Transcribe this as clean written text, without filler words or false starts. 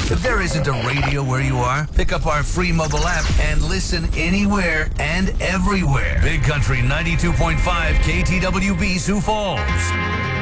If there isn't a radio where you are, pick up our free mobile app and listen anywhere and everywhere. Big Country 92.5 KTWB Sioux Falls.